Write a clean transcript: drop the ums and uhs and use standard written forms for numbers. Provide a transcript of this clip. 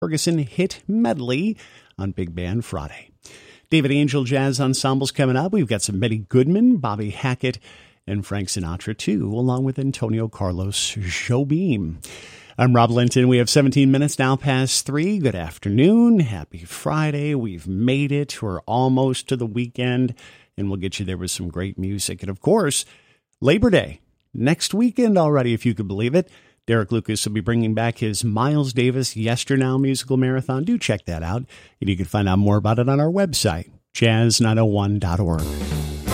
Ferguson Hit Medley on Big Band Friday. David Angel Jazz Ensemble's coming up. We've got some Betty Goodman, Bobby Hackett, and Frank Sinatra, too, along with Antonio Carlos Jobim. I'm Rob Linton. We have 17 minutes now past 3. Good afternoon. Happy Friday. We've made it. We're almost to the weekend, and we'll get you there with some great music. And, of course, Labor Day. Next weekend already, if you could believe it. Derek Lucas will be bringing back his Miles Davis Yesternow musical marathon. Do check that out. And you can find out more about it on our website, jazz901.org.